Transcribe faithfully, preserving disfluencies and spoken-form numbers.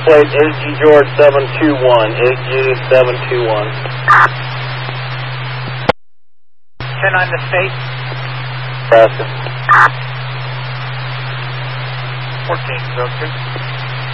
plate eight G George seven two one, eight G seven two one. ten nine the state. Nebraska. fourteen, zero two.